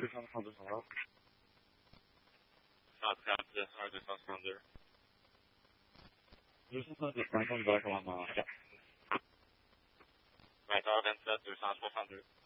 262. South 262. 262, Franklin back on, yeah. Right, all 27, 262.